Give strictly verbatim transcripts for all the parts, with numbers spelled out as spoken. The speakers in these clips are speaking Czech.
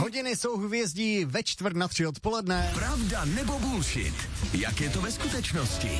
Hodiny jsou hvězdí ve čtvrt na tři odpoledne. Pravda nebo bullshit? Jak je to ve skutečnosti?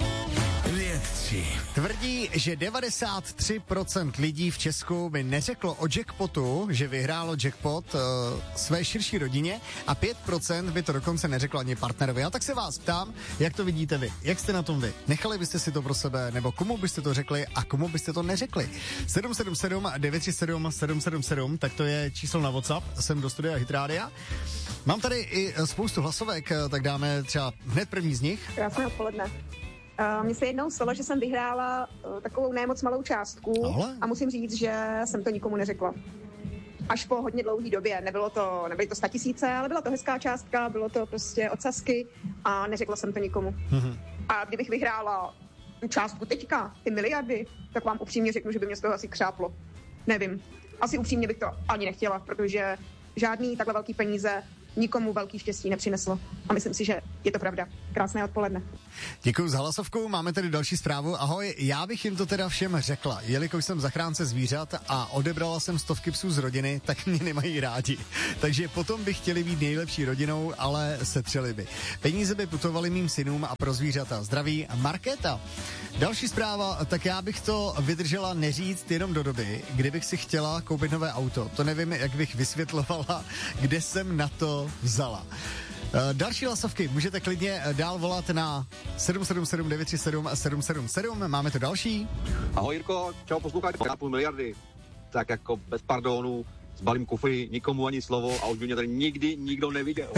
Vědci tvrdí, že devadesát tři procent lidí v Česku by neřeklo o jackpotu, že vyhrálo jackpot uh, své širší rodině a pět procent by to dokonce neřeklo ani partnerovi. A tak se vás ptám, jak to vidíte vy? Jak jste na tom vy? Nechali byste si to pro sebe, nebo komu byste to řekli a komu byste to neřekli? sedm sedm sedm devět tři sedm sedm sedm sedm, tak to je číslo na WhatsApp, jsem do studia Hit Rádia. Mám tady i spoustu hlasovek, tak dáme třeba hned první z nich. Krásné odpoledne. Uh, Mně se jednou stalo, že jsem vyhrála uh, takovou nemoc malou částku. Ahle. A musím říct, že jsem to nikomu neřekla. Až po hodně dlouhé době. Nebylo to, nebyly to statisíce, ale byla to hezká částka, bylo to prostě od Sasky a neřekla jsem to nikomu. Mm-hmm. A kdybych vyhrála tu částku teďka, ty miliardy, tak vám upřímně řeknu, že by mě z toho asi křáplo. Nevím. Asi upřímně bych to ani nechtěla, protože žádný takhle velký peníze nikomu velký štěstí nepřineslo. A myslím si, že je to pravda. Krásné odpoledne. Děkuji za hlasovku, máme tady další zprávu. Ahoj, já bych jim to teda všem řekla. Jelikož jsem zachránce zvířat a odebrala jsem stovky psů z rodiny, tak mě nemají rádi. Takže potom by chtěli být nejlepší rodinou, ale setřeli by. Peníze by putovaly mým synům a pro zvířata. Zdraví Markéta. Další zpráva, tak já bych to vydržela neříct jenom do doby, kdybych si chtěla koupit nové auto. To nevím, jak bych vysvětlovala, kde jsem na to vzala. Další hlasovky můžete klidně dál volat na sedm sedm sedm devět tři sedm sedm sedm sedm. Máme to další. Ahoj Jirko, čau posloucháte půl miliardy. Tak jako bez pardonu, zbalím kufry, nikomu ani slovo a už by mě tady nikdy nikdo neviděl.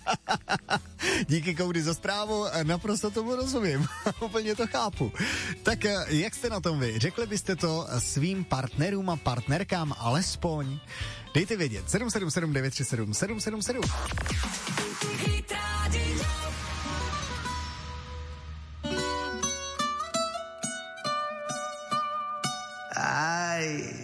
Díky Koudy za zprávu, naprosto tomu rozumím, úplně to chápu. Tak jak jste na tom vy? Řekli byste to svým partnerům a partnerkám alespoň? Dejte vědět, sedm sedm sedm devět tři sedm sedm sedm sedm. Ay,